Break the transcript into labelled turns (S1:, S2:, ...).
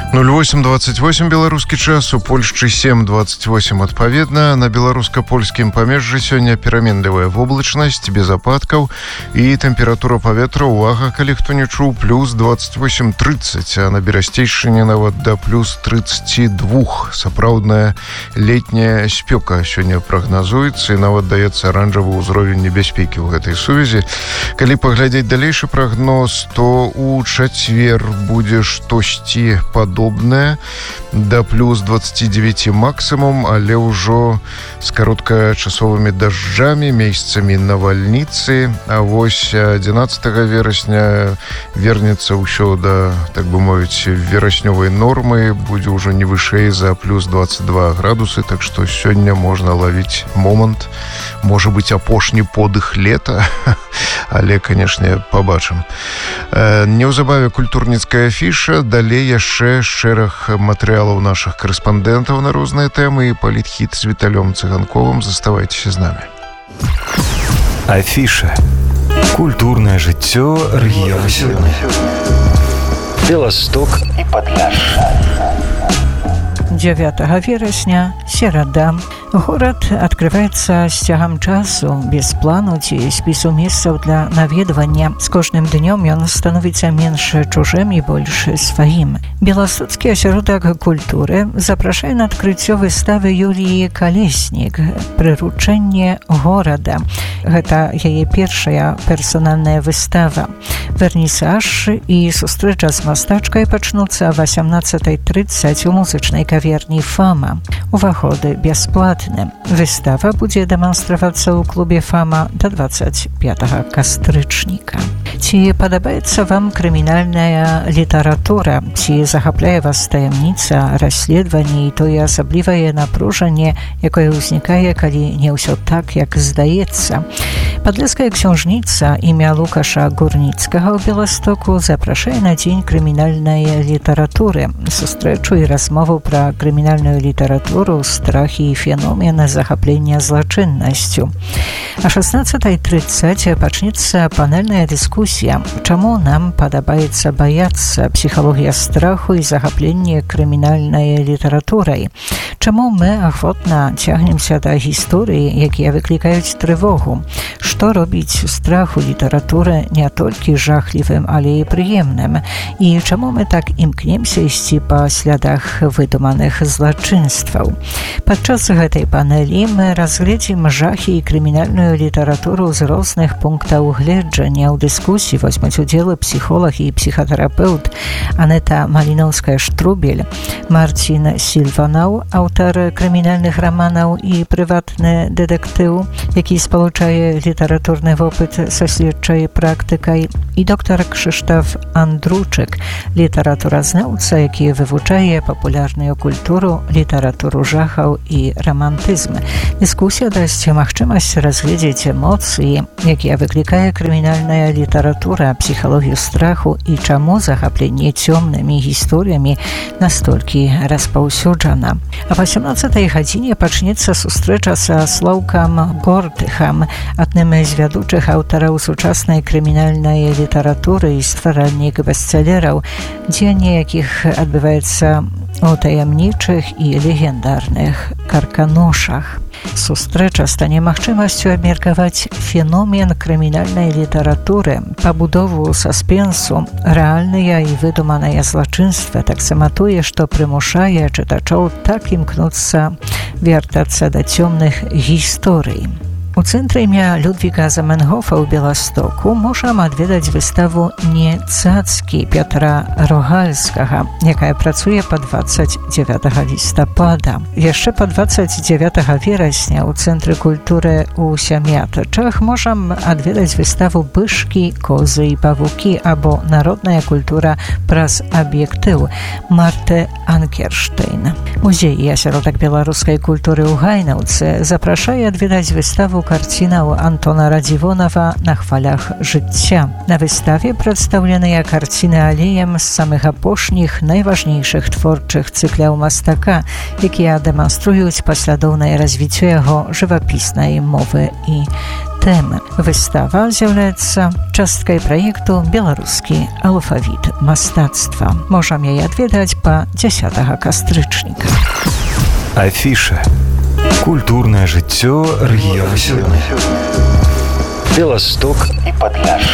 S1: 08:28 беларускі час, у Польшчы 7:28 адпаведна. На беларуска-польскім памежжы сёння пераменлівая воблачнасць, без ападкаў і тэмпература паветра, увага, калі хто не чуў, плюс 28-30, а на Берасцейшчыне нават да плюс 32. Сапраўдная летняя спёка сёння прагназуецца, і нават даецца аранжавы ўзровень небяспекі ў гэтай сувязі. Калі паглядзець далейшы прагноз, то у чацвер будзе штосьці падобнае, да плюс 29 максимум, але ўжо з кароткачасовымі дажджамі, месцамі навальніцы. А вось 11 верасня вернецца ўсё да, так бы мовіць, вераснёвай нормы, будзе ўжо не вышэй за плюс 22 градусы, так што сёння можна лавіць момант, можа быць, апошні подых лета, але, канешне, пабачым. Неўзабаве культурніцкая афіша, далей яшчэ шэраг матэрыялаў нашых корэспандэнтаў на розныя тэмы і палітхіт з Віталём Цыганковым. Заставайцеся з намі.
S2: Афіша. Культурнае жыццё рэгіёна сёння. Беласток і Падляшша.
S3: 9 верасня, серада. Горад адкрываецца з цягам часу, без плану ці спісу месцаў для наведвання. З кожным днём ён становіцца менш чужым і больш сваім. Беластоцкі асяродак культуры запрашае на адкрыццё выставы Юліі Калеснік «Прыручэнне горада». Гэта яе першая персанальная выстава. Вернісаж і сустрэча з мастачкай пачнуцца о 18:30 у музычнай каверні «Фама». Уваходы бясплатны. Выстава будзе дэманстравацца ў клубе «Фама» да 25 кастрычніка. Ці падабаецца вам крымінальная літаратура? Ці захапляе вас таямніца, расследаванне і тое асаблівае напружанне, якое ўзнікае, калі не ўсё так, як здаецца? Падляшская ксяжніца імя Лукаша Гурніцкага ў Беластоку запрашае на дзень крымінальнай літаратуры, сустрэчу і размову пра крымінальную літаратуру, страхі і феномен захаплення злачыннасцю. А 16:30 пачнецца панельная дыскусія «Чаму нам падабаецца баяцца? Псіхалогія страху і захапленне крымінальнай літаратурай». Чаму мы ахвотна цягнемся да гісторыі, якія выклікаюць трывогу? Што робіць страх у літаратуры не толькі жахлівым, але і прыемным? І чаму мы так імкнемся ісці па слядах выдуманых злачынстваў? Падчас гэтай панелі мы разгледзім жахі і крымінальную літаратуру з розных пунктаў гледжання. У дыскусіі возьмуць удзел псіхолог і псіхатэрапеўт Анета Малінаўская-Штрубель, Марцін Сільванаў, аўтар крымінальных раманаў і прыватны дэтэктыў, які спалучае літаратурны вопыт са следчай практыкай, і доктар Крzysztof Andruczyk, літаратуразнаўца, які вывучае папулярную культуру, літаратуру жахаў і рамантызм. Дыскусія дасць магчымасць разгледзець эмоцыі, якія выклікае крымінальная літаратура, псіхалогію страху і чаму захапленне цёмнымі гісторыямі настолькі распаўсюджана. А о 18 гадзіне пачнецца сустрэча са Слаўкам Гордыхам, адным з вядучых аўтараў сучаснай крымінальнай літаратуры і стваральнік бестселераў, дзеянне якіх адбываецца у таямнічых і легендарных карканошах. Сустрэча стане магчымасцю абмеркаваць феномен крымінальнай літаратуры, пабудову саспенсу, рэальныя і выдуманыя злачынствы, таксама тое, што прымушае чытачоў так імкнуцца вяртацца да цёмных гісторый. У цэнтры імя Людвіга Заменгофа ў Беластоку можам адведаць выставу «Не цацкі» Пятра Рогальскага, якая працуе па 29 лістапада. Яшчэ па 29 верасня ў Цэнтры культуры ў Сям'ятачах можам адведаць выставу «Бышкі, козы і павукі» або «Народная культура праз аб'ектыў» Марты Анкерштейн. Музей і асяродак беларускай культуры ў Гайнаўцы запрашае адведаць выставу картина Антона Радзівонова «На хвалях жыцця». На выставе прадстаўленыя карціны алеем з самых апошніх, найважнейшых творчых цыкляў мастака, якія дэманструюць паслядоўнае развіццё яго жывапіснай мовы і тэмы. Выстава з'яўляецца часткай праекту «Беларускі алфавіт мастацтва». Можам яе адведаць па 10 кастрычніка.
S2: Афіша. Культурнае жыццё рэгіёну Сёльны. Беласток
S4: і Падляшша.